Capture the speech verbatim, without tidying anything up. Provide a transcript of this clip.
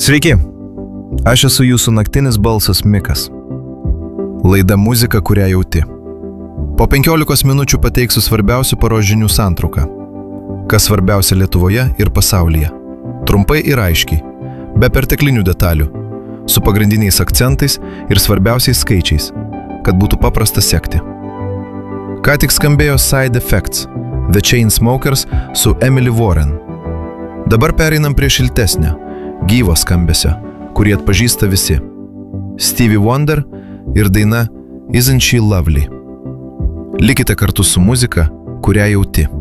Sveiki, aš esu jūsų naktinis balsas Mikas. Laida muzika, kurią jauti. Po penkiolikos minučių pateiksiu svarbiausių paros žinių santrauką. Kas svarbiausia Lietuvoje ir pasaulyje. Trumpai ir aiškiai, be perteklinių detalių, su pagrindiniais akcentais ir svarbiausiais skaičiais, kad būtų paprasta sekti. Ką tik skambėjo Side Effects, The Chainsmokers su Emily Warren. Dabar pereinam prie šiltesnio, gyvo skambesio, kurį atpažįsta visi. Stevie Wonder ir daina Isn't She Lovely. Likite kartu su muzika, kurią jauti.